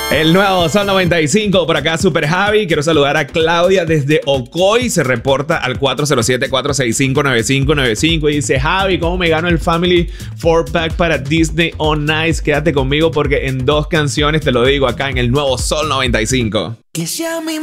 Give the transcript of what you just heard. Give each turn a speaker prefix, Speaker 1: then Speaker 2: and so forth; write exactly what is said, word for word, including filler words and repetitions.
Speaker 1: El nuevo Sol noventa y cinco, por acá Super Javi. Quiero saludar a Claudia desde Ocoy. Se reporta al cuatro cero siete, cuatro seis cinco, nueve cinco nueve cinco y dice: Javi, ¿cómo me gano el Family four pack para Disney on Ice? Quédate conmigo porque en dos canciones te lo digo acá en el nuevo Sol noventa y cinco.
Speaker 2: Que sea mi